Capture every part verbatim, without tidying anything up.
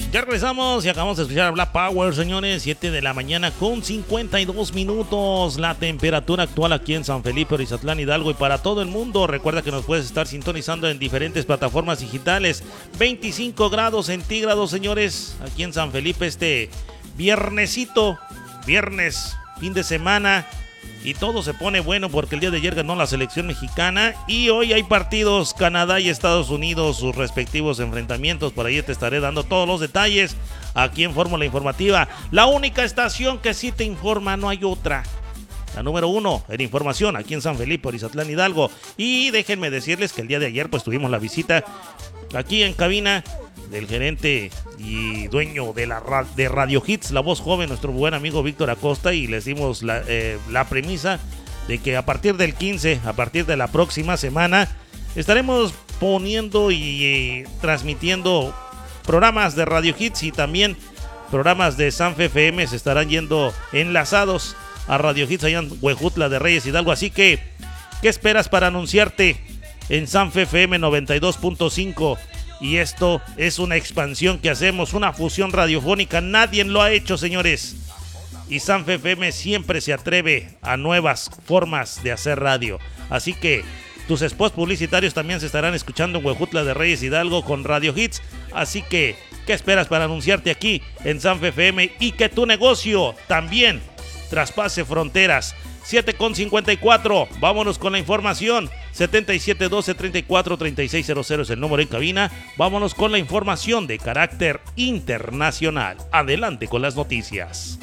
Ya regresamos y acabamos de escuchar a Black Power, señores. siete de la mañana con cincuenta y dos minutos. La temperatura actual aquí en San Felipe, Orizatlán, Hidalgo y para todo el mundo. Recuerda que nos puedes estar sintonizando en diferentes plataformas digitales. veinticinco grados centígrados, señores, aquí en San Felipe este viernesito. Viernes, fin de semana. Y todo se pone bueno porque el día de ayer ganó la selección mexicana y hoy hay partidos Canadá y Estados Unidos, sus respectivos enfrentamientos. Por ahí te estaré dando todos los detalles aquí en Fórmula Informativa. La única estación que sí te informa, no hay otra. La número uno en información aquí en San Felipe, Orizatlán, Hidalgo. Y déjenme decirles que el día de ayer pues tuvimos la visita aquí en cabina del gerente y dueño de la de Radio Hits, La Voz Joven, nuestro buen amigo Víctor Acosta, y les dimos la, eh, la premisa de que a partir del quince, a partir de la próxima semana, estaremos poniendo y eh, transmitiendo programas de Radio Hits y también programas de Sanfe F M se estarán yendo enlazados a Radio Hits allá en Huejutla de Reyes, Hidalgo. Así que, ¿qué esperas para anunciarte en Sanfe F M noventa y dos punto cinco? Y esto es una expansión que hacemos, una fusión radiofónica. Nadie lo ha hecho, señores. Y Sanfe F M siempre se atreve a nuevas formas de hacer radio. Así que tus spots publicitarios también se estarán escuchando en Huejutla de Reyes, Hidalgo con Radio Hits. Así que, ¿qué esperas para anunciarte aquí en Sanfe F M y que tu negocio también traspase fronteras? siete con cincuenta y cuatro, vámonos con la información. setenta y siete doce treinta y cuatro treinta y seis cero cero es el número en cabina. Vámonos con la información de carácter internacional. Adelante con las noticias.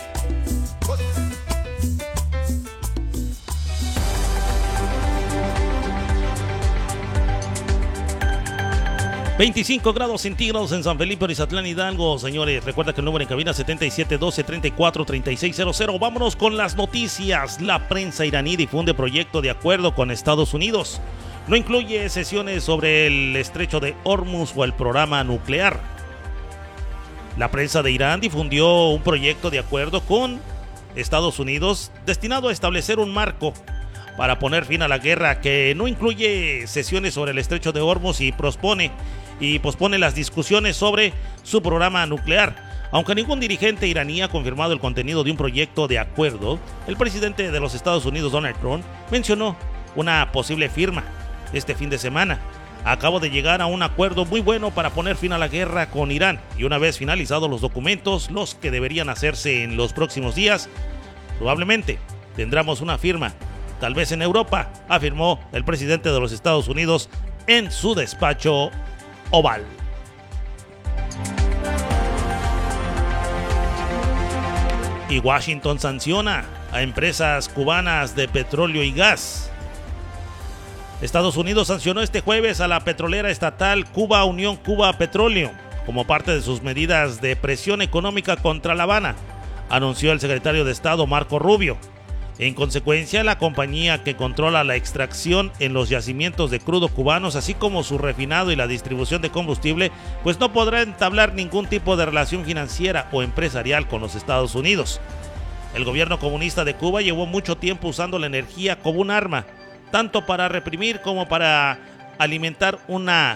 veinticinco grados centígrados en San Felipe, Orizatlán, Hidalgo. Señores, recuerda que el número en cabina setenta y siete doce treinta y cuatro treinta y seis cero cero. Vámonos con las noticias. La prensa iraní difunde proyecto de acuerdo con Estados Unidos. No incluye sesiones sobre el estrecho de Hormuz o el programa nuclear. La prensa de Irán difundió un proyecto de acuerdo con Estados Unidos destinado a establecer un marco para poner fin a la guerra que no incluye sesiones sobre el estrecho de Hormuz y pospone y pospone las discusiones sobre su programa nuclear. Aunque ningún dirigente iraní ha confirmado el contenido de un proyecto de acuerdo, el presidente de los Estados Unidos, Donald Trump, mencionó una posible firma este fin de semana. Acabo de llegar a un acuerdo muy bueno para poner fin a la guerra con Irán y una vez finalizados los documentos, los que deberían hacerse en los próximos días, probablemente tendremos una firma, tal vez en Europa, afirmó el presidente de los Estados Unidos en su despacho oval. Y Washington sanciona a empresas cubanas de petróleo y gas. Estados Unidos sancionó este jueves a la petrolera estatal Cuba Unión Cuba Petróleo como parte de sus medidas de presión económica contra La Habana, anunció el secretario de Estado Marco Rubio. En consecuencia, la compañía que controla la extracción en los yacimientos de crudo cubanos, así como su refinado y la distribución de combustible, pues no podrá entablar ningún tipo de relación financiera o empresarial con los Estados Unidos. El gobierno comunista de Cuba llevó mucho tiempo usando la energía como un arma, tanto para reprimir como para alimentar una